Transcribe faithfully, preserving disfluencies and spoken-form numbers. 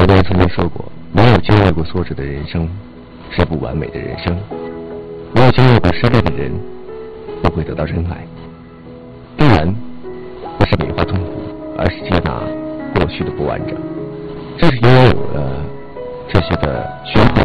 多人曾经说过，没有经历过挫折的人生是不完美的人生，没有经历过失败的人不会得到真爱。当然不是美化痛苦，而是接纳过去的不完整。正是因为有了这些的宣判